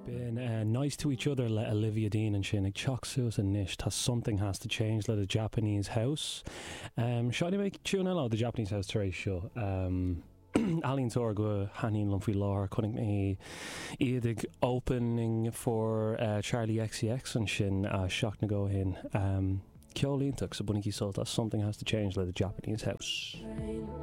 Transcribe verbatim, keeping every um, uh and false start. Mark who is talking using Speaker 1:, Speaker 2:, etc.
Speaker 1: Been uh, nice to each other le Olivia Dean and sin ag teach suas a nish tá something has to change le the Japanese house. Um, Seáni make tune eile the Japanese house tar éis seo. Um, Alíonn tóir go haíonn lom faoi láthair chunig mé iad ag opening for uh, Charlie X C X an sin uh, seach na go hin. Um, Ceolíntaach sa bunaí solta something has to change le the Japanese house.